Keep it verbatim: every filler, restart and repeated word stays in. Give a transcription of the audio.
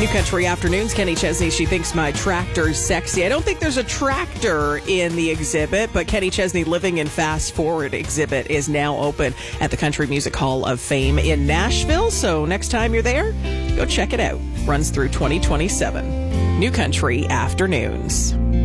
New Country Afternoons, Kenny Chesney, she thinks my tractor's sexy. I don't think there's a tractor in the exhibit, but Kenny Chesney Living in Fast Forward exhibit is now open at the Country Music Hall of Fame in Nashville. So next time you're there, go check it out. Runs through twenty twenty-seven. New Country Afternoons.